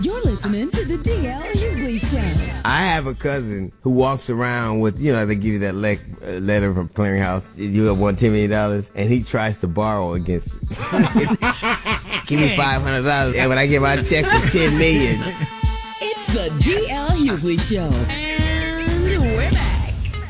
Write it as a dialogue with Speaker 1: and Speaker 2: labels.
Speaker 1: You're listening to the DL Hughley Show.
Speaker 2: I have a cousin who walks around with, they give you that letter from clearinghouse. You have won $10 million, and he tries to borrow against it. Give me $500, and when I get my check for $10 million.
Speaker 1: It's the DL Hughley Show. And we're back.